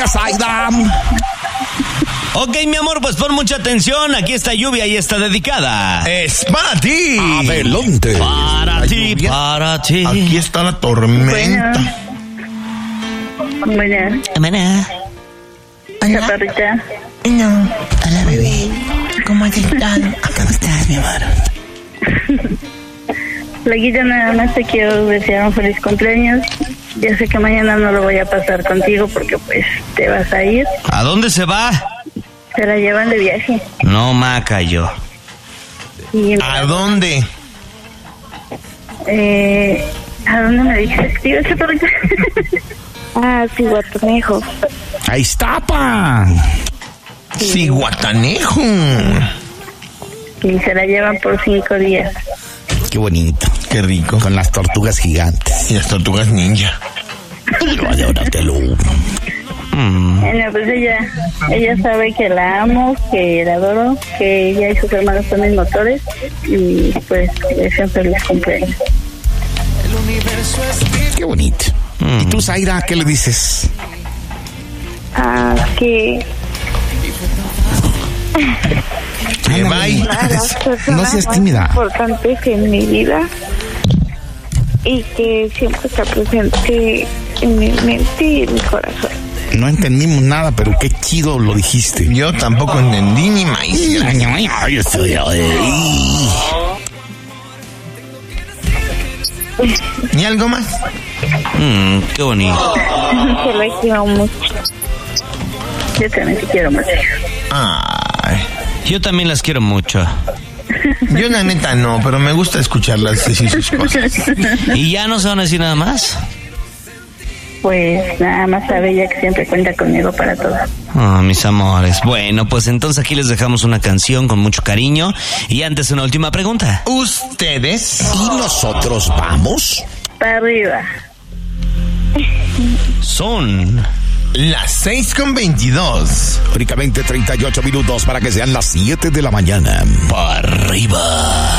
Gracias, Aida. Ok, mi amor, pues pon mucha atención. Aquí está Lluvia y está dedicada. Es para ti. Adelante. Para La ti, lluvia. para ti. Aquí está la tormenta. Bueno, chaparrita. Hola, bebé. ¿Cómo has estado? ¿Cómo estás, mi amor? Laguita, nada más te quiero desear un feliz cumpleaños. Ya sé que mañana no lo voy a pasar contigo porque pues te vas a ir. ¿A dónde se va? Se la llevan de viaje. No, Maca, yo. Y, ¿A dónde? ¿a dónde me dijiste que te ibas, chaparrita? Cihuatanejo. Ahí está, pa. Cihuatanejo. Y se la llevan por 5 días. Qué bonito. Qué rico. Con las tortugas gigantes. Y las tortugas ninja. Bueno, pues ella sabe que la amo, que la adoro, que ella y sus hermanos son mis motores y pues deseo feliz cumpleaños. Qué bonito. ¿Y tú, Zaira, qué le dices? Que Que bye. No seas tímida. importantes en mi vida y que siempre está presente en mi mente y en mi corazón. No entendimos nada, pero qué chido lo dijiste. Yo tampoco entendí ni maíz. ¿Ni algo más? Qué bonito. Que la quiero mucho. Yo también te quiero mucho. Ay. Yo también las quiero mucho. Yo la neta no, pero me gusta escucharlas decir sus cosas. ¿Y ya no se van a decir nada más? Pues nada más sabe ella que siempre cuenta conmigo para todo. Oh, mis amores. Bueno, pues entonces aquí les dejamos una canción con mucho cariño. Y antes una última pregunta. ¿Ustedes? ¿Y nosotros vamos? Para arriba. Son Las 6:22. Únicamente 38 minutos para que sean las 7 de la mañana. para arriba.